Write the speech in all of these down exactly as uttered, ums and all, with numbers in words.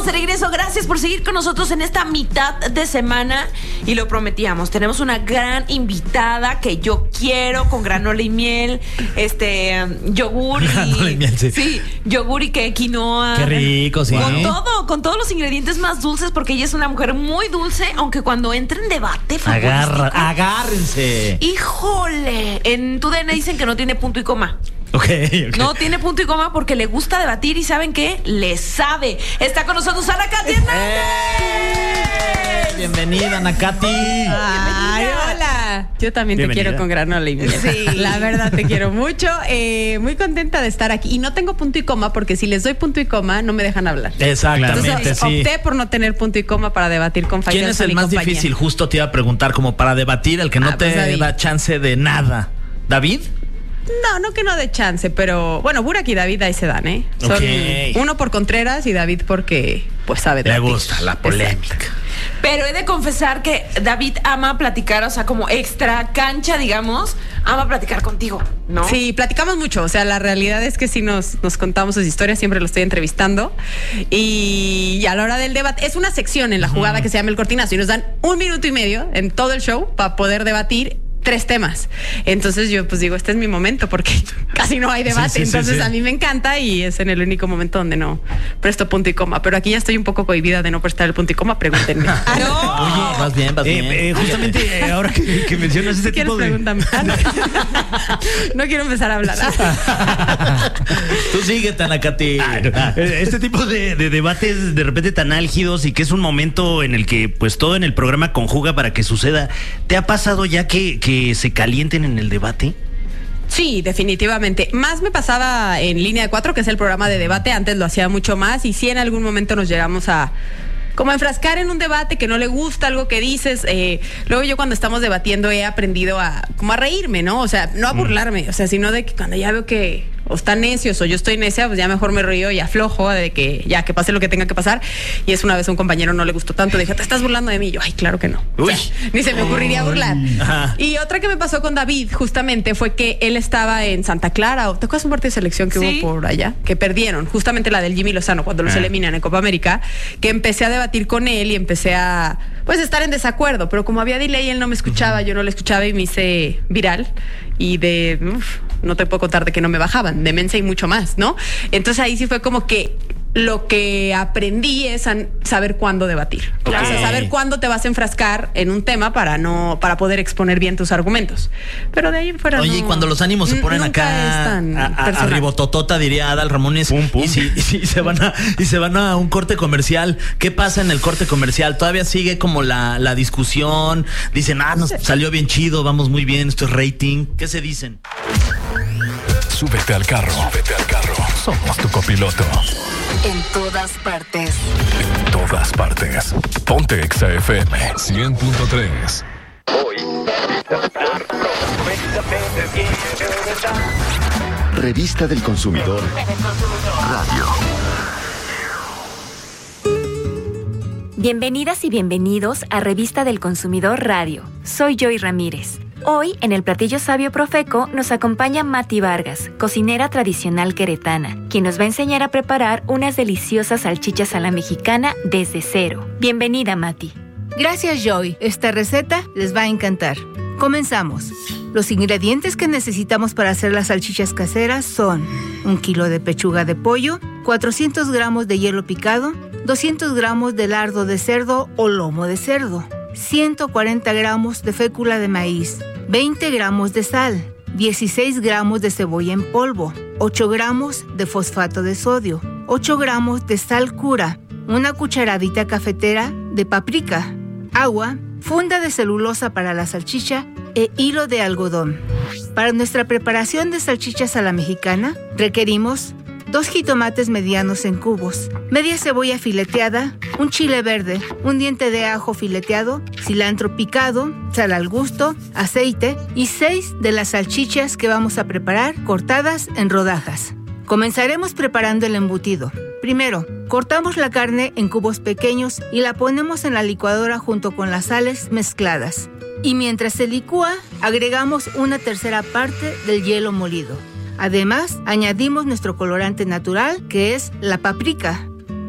estamos de regreso. Gracias por seguir con nosotros en esta mitad de semana. Y lo prometíamos, tenemos una gran invitada que yo quiero, con granola y miel, este, yogur y... Granola y miel, sí. Sí, yogur y que quinoa. Qué rico, sí. Con todo, con todos los ingredientes más dulces, porque ella es una mujer muy dulce, aunque cuando entra en debate Agarra, agárrense. Híjole, en tu D N dicen que no tiene punto y coma. Okay, okay. No tiene punto y coma porque le gusta debatir y ¿saben qué? Le sabe. Está con nosotros Ana Katy Hernández. ¡Eh! Bienvenida, Ana Katy. Ay, hola. Yo también Bienvenida. te quiero con granola y miel. Sí. La verdad te quiero mucho. Eh, muy contenta de estar aquí. Y no tengo punto y coma porque si les doy punto y coma no me dejan hablar. Exactamente, Entonces sí. opté por no tener punto y coma para debatir con Faisal. ¿Quién es el más difícil? Justo te iba a preguntar, como para debatir, el que no Ah, te pues David. da chance de nada. ¿David? No, no que no de chance, pero bueno, Burak y David ahí se dan, ¿eh? Son Ok. uno por Contreras y David porque pues sabe Le debatir. gusta la polémica. Exacto. Pero he de confesar que David ama platicar, o sea, como extra cancha, digamos, ama platicar contigo, ¿no? Sí, platicamos mucho. O sea, la realidad es que sí nos, nos contamos sus historias, siempre lo estoy entrevistando. Y, y a la hora del debate, es una sección en la jugada que se llama el cortinazo y nos dan un minuto y medio en todo el show para poder debatir tres temas. Entonces yo pues digo, este es mi momento porque casi no hay debate. Sí, sí, sí, Entonces sí. a mí me encanta y es en el único momento donde no presto punto y coma. Pero aquí ya estoy un poco cohibida de no prestar el punto y coma, pregúntenme. Ah, ¡No! Oye, vas bien, vas Eh, bien. eh, justamente eh, ahora que, que mencionas este si quieres, tipo de... pregúntame. Ah, no. No quiero empezar a hablar. Tú síguete, Ana Katy. Eh, Este tipo de, de debates de repente tan álgidos y que es un momento en el que pues todo en el programa conjuga para que suceda. ¿Te ha pasado ya que, que se calienten en el debate? Sí, definitivamente. Más me pasaba en Línea de Cuatro, que es el programa de debate. Antes lo hacía mucho más y sí en algún momento nos llegamos a como a enfrascar en un debate que no le gusta algo que dices. Eh, luego yo cuando estamos debatiendo he aprendido a como a reírme, ¿no? O sea, no a burlarme, o sea, sino de que cuando ya veo que o están necios o yo estoy necia, pues ya mejor me río y aflojo de que ya que pase lo que tenga que pasar. Y es una vez a un compañero no le gustó tanto, dije, ¿te estás burlando de mí? Y yo, ay, claro que no. O sea, Uy. ni se me ocurriría burlar. Ajá. Y otra que me pasó con David justamente fue que él estaba en Santa Clara, o ¿te acuerdas un partido de selección que Sí. hubo por allá? Que perdieron, justamente la del Jimmy Lozano, cuando los Ah. eliminan en Copa América, que empecé a debatir con él y empecé a pues estar en desacuerdo, pero como había delay él no me escuchaba, yo no le escuchaba y me hice viral y de uf, no te puedo contar de que no me bajaban, de mensa y mucho más, ¿no? Entonces ahí sí fue como que lo que aprendí es a saber cuándo debatir. Claro. O sea, saber cuándo te vas a enfrascar en un tema para no para poder exponer bien tus argumentos. Pero de ahí en fuera Oye, no, y cuando los ánimos se n- ponen nunca acá es tan a, a, personal. arribototota, diría Adal Ramones, Pum, pum. Y, si, y si se van a y se van a un corte comercial, ¿qué pasa en el corte comercial? Todavía sigue como la, la discusión, dicen, ah, nos salió bien chido, vamos muy bien, esto es rating. ¿Qué se dicen? Súbete al carro. Súbete al carro. Somos tu copiloto. En todas partes. En todas partes. Ponte Exa F M cien punto tres. Revista del Consumidor Radio. Bienvenidas y bienvenidos a Revista del Consumidor Radio. Soy Joy Ramírez. Hoy, en el Platillo Sabio Profeco, nos acompaña Mati Vargas, cocinera tradicional queretana, quien nos va a enseñar a preparar unas deliciosas salchichas a la mexicana desde cero. Bienvenida, Mati. Gracias, Joy. Esta receta les va a encantar. Comenzamos. Los ingredientes que necesitamos para hacer las salchichas caseras son un kilo de pechuga de pollo, cuatrocientos gramos de hielo picado, doscientos gramos de lardo de cerdo o lomo de cerdo, ciento cuarenta gramos de fécula de maíz, veinte gramos de sal, dieciséis gramos de cebolla en polvo, ocho gramos de fosfato de sodio, ocho gramos de sal cura, una cucharadita cafetera de paprika, agua, funda de celulosa para la salchicha e hilo de algodón. Para nuestra preparación de salchichas a la mexicana, requerimos dos jitomates medianos en cubos, media cebolla fileteada, un chile verde, un diente de ajo fileteado, cilantro picado, sal al gusto, aceite y seis de las salchichas que vamos a preparar cortadas en rodajas. Comenzaremos preparando el embutido. Primero, cortamos la carne en cubos pequeños y la ponemos en la licuadora junto con las sales mezcladas. Y mientras se licúa, agregamos una tercera parte del hielo molido. Además, añadimos nuestro colorante natural, que es la paprika.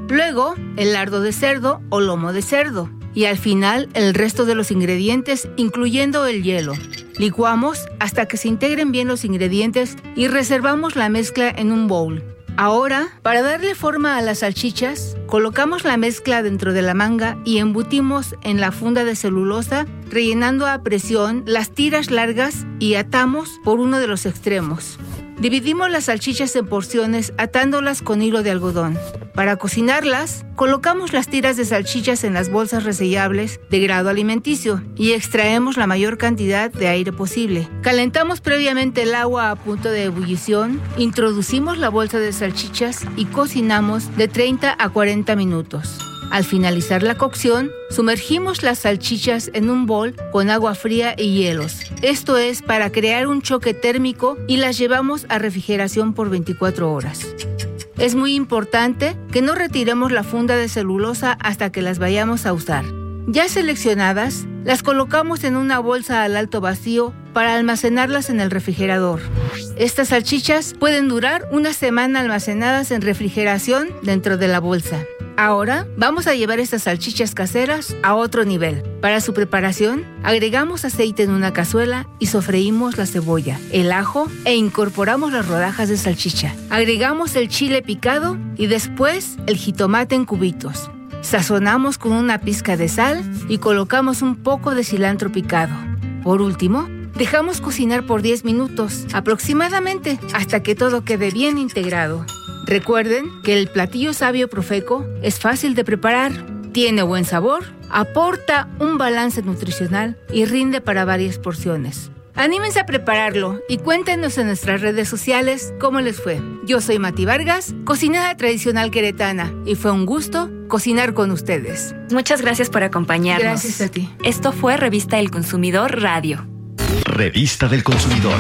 Luego, el lardo de cerdo o lomo de cerdo. Y al final, el resto de los ingredientes, incluyendo el hielo. Licuamos hasta que se integren bien los ingredientes y reservamos la mezcla en un bowl. Ahora, para darle forma a las salchichas, colocamos la mezcla dentro de la manga y embutimos en la funda de celulosa, rellenando a presión las tiras largas y atamos por uno de los extremos. Dividimos las salchichas en porciones atándolas con hilo de algodón. Para cocinarlas, colocamos las tiras de salchichas en las bolsas resellables de grado alimenticio y extraemos la mayor cantidad de aire posible. Calentamos previamente el agua a punto de ebullición, introducimos la bolsa de salchichas y cocinamos de treinta a cuarenta minutos. Al finalizar la cocción, sumergimos las salchichas en un bol con agua fría y hielos. Esto es para crear un choque térmico y las llevamos a refrigeración por veinticuatro horas. Es muy importante que no retiremos la funda de celulosa hasta que las vayamos a usar. Ya seleccionadas, las colocamos en una bolsa al alto vacío para almacenarlas en el refrigerador. Estas salchichas pueden durar una semana almacenadas en refrigeración dentro de la bolsa. Ahora vamos a llevar estas salchichas caseras a otro nivel. Para su preparación, agregamos aceite en una cazuela y sofreímos la cebolla, el ajo e incorporamos las rodajas de salchicha. Agregamos el chile picado y después el jitomate en cubitos. Sazonamos con una pizca de sal y colocamos un poco de cilantro picado. Por último, dejamos cocinar por diez minutos aproximadamente hasta que todo quede bien integrado. Recuerden que el platillo sabio Profeco es fácil de preparar, tiene buen sabor, aporta un balance nutricional y rinde para varias porciones. Anímense a prepararlo y cuéntenos en nuestras redes sociales cómo les fue. Yo soy Mati Vargas, cocinera tradicional queretana, y fue un gusto cocinar con ustedes. Muchas gracias por acompañarnos. Gracias a ti. Esto fue Revista del Consumidor Radio. Revista del Consumidor.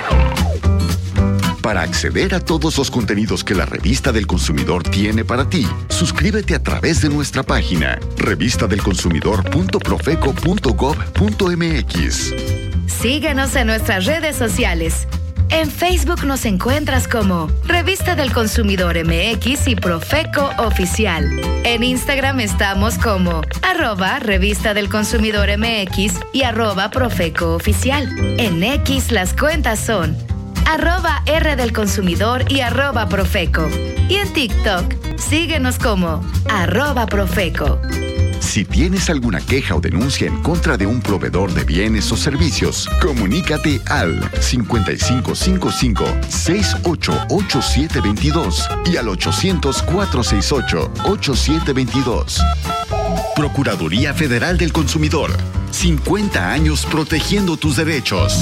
Para acceder a todos los contenidos que la Revista del Consumidor tiene para ti, suscríbete a través de nuestra página revista del consumidor punto profeco punto gob punto mx. Síguenos en nuestras redes sociales. En Facebook nos encuentras como Revista del Consumidor M X y Profeco Oficial. En Instagram estamos como arroba Revista del Consumidor M X y arroba Profeco Oficial. En X las cuentas son arroba R del Consumidor y arroba Profeco. Y en TikTok, síguenos como arroba Profeco. Si tienes alguna queja o denuncia en contra de un proveedor de bienes o servicios, comunícate al cincuenta y cinco cincuenta y cinco, sesenta y ocho, ochenta y siete veintidós y al ochocientos, cuatrocientos sesenta y ocho, ochenta y siete veintidós. Procuraduría Federal del Consumidor. cincuenta años protegiendo tus derechos.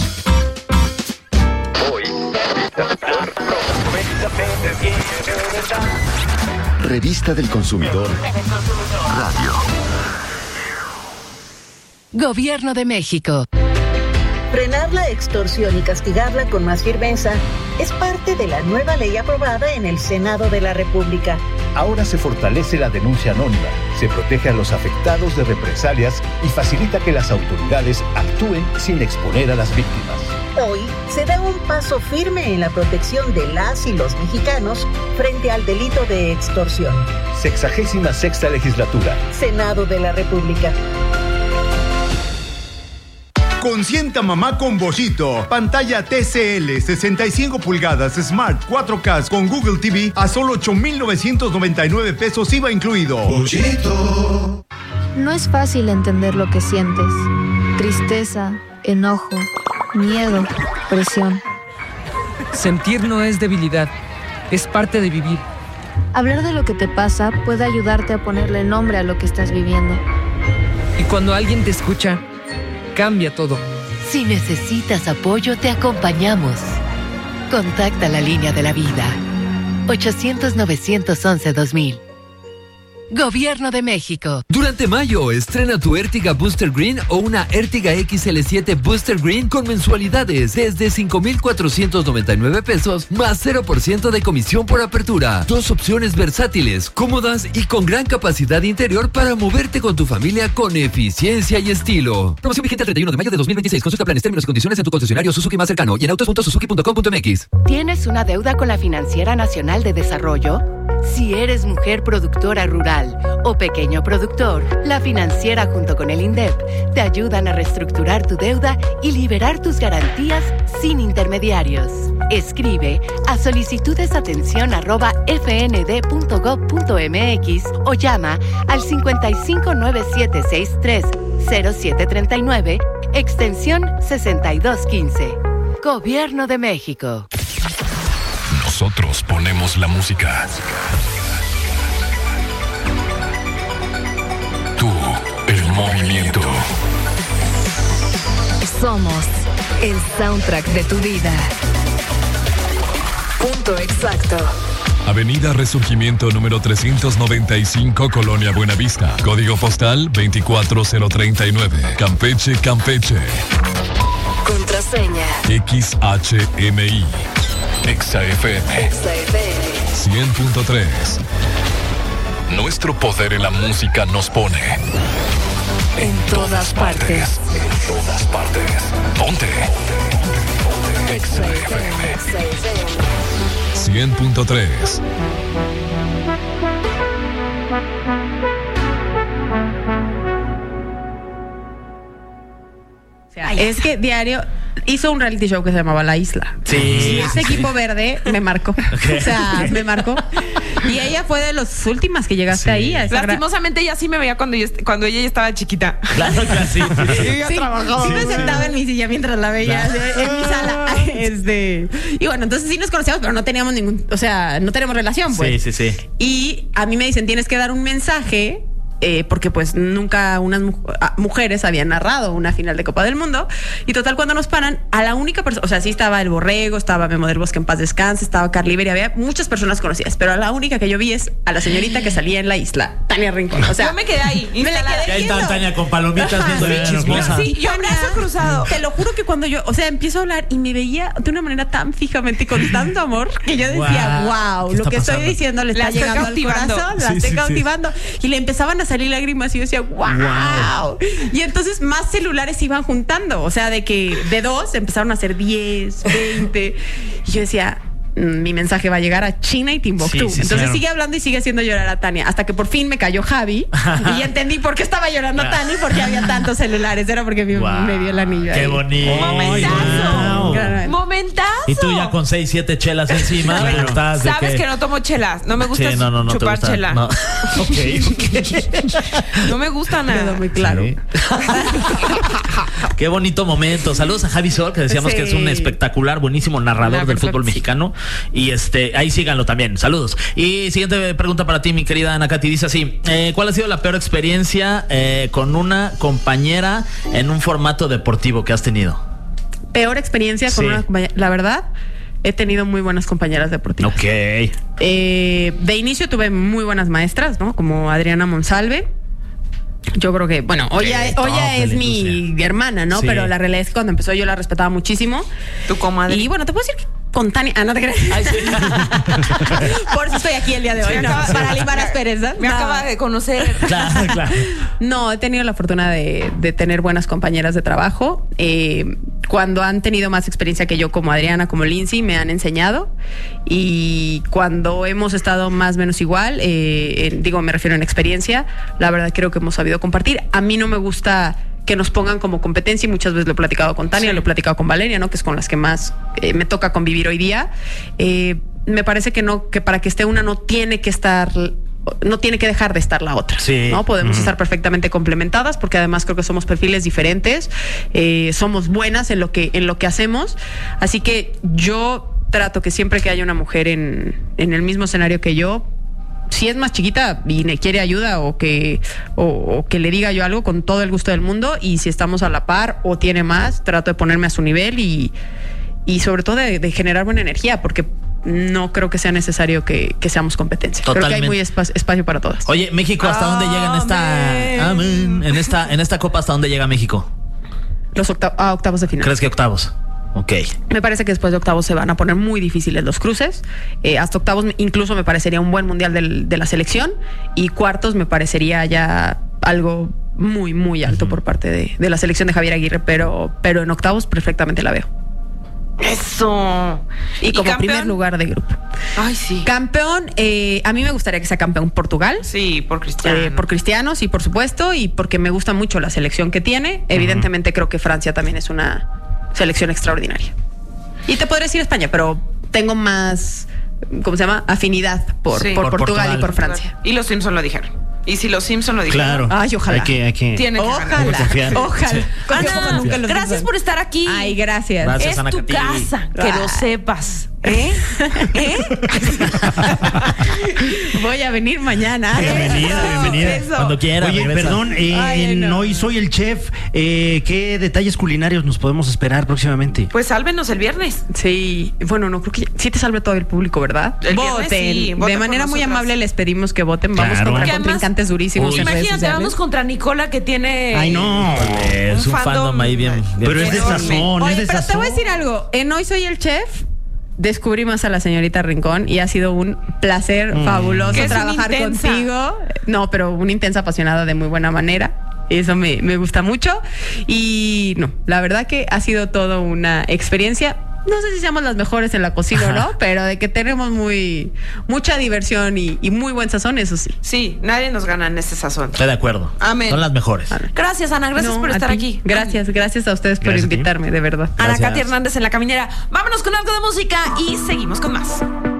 Revista del Consumidor Radio. Gobierno de México. Frenar la extorsión y castigarla con más firmeza es parte de la nueva ley aprobada en el Senado de la República. Ahora se fortalece la denuncia anónima, se protege a los afectados de represalias y facilita que las autoridades actúen sin exponer a las víctimas. Hoy se da un paso firme en la protección de las y los mexicanos frente al delito de extorsión. Sexagésima sexta legislatura. Senado de la República. Consienta mamá con Bollito. Pantalla T C L sesenta y cinco pulgadas Smart cuatro K con Google T V a solo ocho mil novecientos noventa y nueve pesos I V A incluido. Bollito. No es fácil entender lo que sientes. Tristeza, enojo, miedo, presión. Sentir no es debilidad, es parte de vivir. Hablar de lo que te pasa puede ayudarte a ponerle nombre a lo que estás viviendo. Y cuando alguien te escucha, cambia todo. Si necesitas apoyo, te acompañamos. Contacta la línea de la vida. ochocientos, novecientos once, dos mil. Gobierno de México. Durante mayo, estrena tu Ertiga Booster Green o una Ertiga X L siete Booster Green con mensualidades desde cinco mil cuatrocientos noventa y nueve pesos más cero por ciento de comisión por apertura. Dos opciones versátiles, cómodas y con gran capacidad interior para moverte con tu familia con eficiencia y estilo. Promoción vigente el treinta y uno de mayo de dos mil veintiséis. Consulta planes, términos y condiciones en tu concesionario Suzuki más cercano y en autos punto suzuki punto com punto m x. ¿Tienes una deuda con la Financiera Nacional de Desarrollo? Si eres mujer productora rural o pequeño productor, la financiera junto con el INDEP te ayudan a reestructurar tu deuda y liberar tus garantías sin intermediarios. Escribe a solicitudesatención arroba fnd.gov.mx o llama al cincuenta y cinco nueve siete seis tres cero siete tres nueve, extensión sesenta y dos quince. Gobierno de México. Nosotros ponemos la música. Tú, el movimiento. Somos el soundtrack de tu vida. Punto exacto. Avenida Resurgimiento número trescientos noventa y cinco, Colonia Buenavista. Código postal veinticuatro mil treinta y nueve. Campeche, Campeche. Contraseña. X H M I. Exa F M. Exa F M. cien punto tres. Nuestro poder en la música nos pone en todas partes. En todas partes. Ponte. Exa F M. cien punto tres. Es que Diario hizo un reality show que se llamaba La Isla. Sí. Y ese sí, equipo sí. verde me marcó. Okay. O sea, me marcó. Y ella fue de las últimas que llegaste sí. ahí. A esa Lastimosamente ella sí me veía cuando, yo, cuando ella ya estaba chiquita. Claro que sí. Sí, sí, sí me sí, sentaba sí. en mi silla mientras la veía claro. en mi sala. Este, y bueno, entonces sí nos conocíamos, pero no teníamos ningún, o sea, no tenemos relación, pues. Sí, sí, sí. Y a mí me dicen, tienes que dar un mensaje. Eh, porque pues nunca unas mu- mujeres habían narrado una final de Copa del Mundo. Y total, cuando nos paran, a la única persona, o sea, sí estaba el Borrego, estaba Memo del Bosque en paz descanse, estaba Carly Iberia, había muchas personas conocidas, pero a la única que yo vi es a la señorita que salía en La Isla, Tania Rincón. O sea, yo me quedé ahí. Me la quedé ahí está Tania con palomitas viendo bien chismosa. Sí, yo brazo cruzado. Te lo juro que cuando yo, o sea, empiezo a hablar y me veía de una manera tan fijamente y con tanto amor que yo decía, wow, lo que estoy diciendo le está llegando al corazón, la estoy cautivando. Y le empezaban a salir lágrimas y yo decía, wow. wow. Y entonces más celulares se iban juntando. O sea, de que de dos empezaron a ser diez, veinte. Y yo decía, mi mensaje va a llegar a China y Timbuktu. Sí, sí, entonces claro. sigue hablando y sigue haciendo llorar a Tania. Hasta que por fin me cayó Javi y entendí por qué estaba llorando Tania y por qué había tantos celulares. Era porque me, wow. me dio el anillo. ¡Qué ahí. bonito! ¡Momentazo! Wow. ¡Momentazo! Y tú ya con seis, siete chelas encima. Bueno, pero estás de sabes que... que no tomo chelas. No me gusta sí, no, no, no chupar chela. No. Okay, okay. No me gusta nada. Quedó muy claro. Sí. Qué bonito momento. Saludos a Javi Sol, que decíamos sí. que es un espectacular, buenísimo narrador nah, del fútbol mexicano. Y este, ahí síganlo también. Saludos. Y siguiente pregunta para ti, mi querida Ana Katy. Dice así: eh, ¿cuál ha sido la peor experiencia eh, con una compañera en un formato deportivo que has tenido? Peor experiencia con sí. una compañera. La verdad, he tenido muy buenas compañeras deportivas. Ok. Eh, de inicio tuve muy buenas maestras, ¿no? Como Adriana Monsalve. Yo creo que, bueno, Oya, Oya es mi hermana, ¿no? Sí. Pero la realidad es que cuando empezó yo la respetaba muchísimo. Tu comadre. Y bueno, te puedo decir que con Tania. Ah, no te creas. Ay, sí. Por eso estoy aquí el día de hoy, sí, ¿no? Acaba, para limar asperezas. Me no. acaba de conocer. Claro, claro. No, he tenido la fortuna de, de tener buenas compañeras de trabajo. Eh, cuando han tenido más experiencia que yo, como Adriana, como Lindsay, me han enseñado. Y cuando hemos estado más o menos igual, eh, en, digo, me refiero en experiencia, la verdad creo que hemos sabido compartir. A mí no me gusta que nos pongan como competencia y muchas veces lo he platicado con Tania, sí. lo he platicado con Valeria, ¿no? Que es con las que más eh, me toca convivir hoy día. Eh, me parece que no, que para que esté una no tiene que estar, no tiene que dejar de estar la otra, sí. ¿no? Podemos uh-huh. estar perfectamente complementadas porque además creo que somos perfiles diferentes, eh, somos buenas en lo que, en lo que hacemos, así que yo trato que siempre que haya una mujer en, en el mismo escenario que yo, si es más chiquita y me quiere ayuda o que, o, o que le diga yo algo, con todo el gusto del mundo, y si estamos a la par o tiene más, trato de ponerme a su nivel y, y sobre todo de, de generar buena energía, porque no creo que sea necesario que, que seamos competencia. Totalmente. Creo que hay muy espa- espacio para todas. Oye, México, ¿hasta Amén. dónde llega en esta, Amén. en esta en esta Copa? ¿Hasta dónde llega México? Los octav- ah, octavos de final. ¿Crees que octavos? Ok. Me parece que después de octavos se van a poner muy difíciles los cruces. Eh, hasta octavos incluso me parecería un buen mundial del, de la selección. Y cuartos me parecería ya algo muy, muy alto uh-huh. por parte de, de la selección de Javier Aguirre. Pero, pero en octavos perfectamente la veo. Eso. Y, y como campeón? Primer lugar de grupo. Ay, sí. Campeón, eh, a mí me gustaría que sea campeón Portugal. Sí, por Cristiano. Eh, por Cristiano, sí, por supuesto, y porque me gusta mucho la selección que tiene. Uh-huh. Evidentemente creo que Francia también es una selección extraordinaria. Y te podría decir España, pero tengo más, ¿cómo se llama? Afinidad por, sí. por, por Portugal, Portugal y por Francia. Y los Simpson lo dijeron. Y si los Simpson lo dijeron. Claro. Ay, ojalá. Hay que, hay que Tiene que ojalá. Confiar. Ojalá. Ana, nunca los gracias Simpson. por estar aquí. Ay, gracias. Gracias, es Ana tu Cati. casa, que Ah. lo sepas. ¿Eh? ¿Eh? Voy a venir mañana. Bienvenida, Eso, bienvenida. eso. Cuando quiera. Oye, regresa. perdón, eh, Ay, en no. Hoy Soy el Chef, eh, ¿qué detalles culinarios nos podemos esperar próximamente? Pues sálvenos el viernes. Sí, bueno, no creo que sí te salve todo el público, ¿verdad? El viernes voten. sí, voten de por manera muy nosotras. amable les pedimos que voten. Vamos Claro. contra Porque además- contrincantes durísimos Uy, en redes Imagínate, sociales. vamos contra Nicola que tiene. Ay, no. Es un, un fandom, fandom ahí bien. bien Pero es de enorme. sazón, Oye, es de pero te sazón. voy a decir algo. En Hoy Soy el Chef descubrí más a la señorita Rincón y ha sido un placer Mm. fabuloso Que es una trabajar intensa. contigo. No, pero una intensa apasionada de muy buena manera. Eso me, me gusta mucho. Y no, la verdad que ha sido todo una experiencia. No sé si seamos las mejores en la cocina o no, pero de que tenemos muy mucha diversión y, y muy buen sazón, eso sí. Sí, nadie nos gana en este sazón. Estoy de acuerdo. Amén. Son las mejores. Gracias, Ana. Gracias No, por a estar ti. aquí. Gracias, gracias a ustedes por Gracias a ti. invitarme, de verdad. Ana Gracias. Katy Hernández en la caminera. Vámonos con algo de música y seguimos con más.